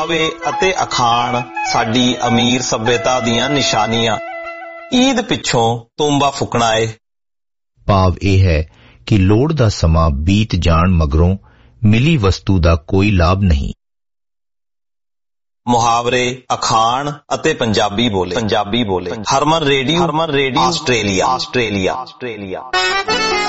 ਪਹਿਰਾਵੇ ਅਤੇ ਅਖਾਣ ਸਾਡੀ ਅਮੀਰ ਸੱਭਿਅਤਾ ਦੀਆਂ ਨਿਸ਼ਾਨੀਆਂ। ਈਦ ਪਿੱਛੋਂ ਤੂੰਬਾ ਫੁਕਣਾ ਏ। ਭਾਵ ਇਹ ਹੈ ਕਿ ਲੋੜ ਦਾ ਸਮਾਂ ਬੀਤ ਜਾਣ ਮਗਰੋਂ ਮਿਲੀ ਵਸਤੂ ਦਾ ਕੋਈ ਲਾਭ ਨਹੀਂ। ਮੁਹਾਵਰੇ, ਅਖਾਣ ਅਤੇ ਪੰਜਾਬੀ ਬੋਲੇ। ਹਰਮਨ ਰੇਡੀਓ ਆਸਟ੍ਰੇਲੀਆ।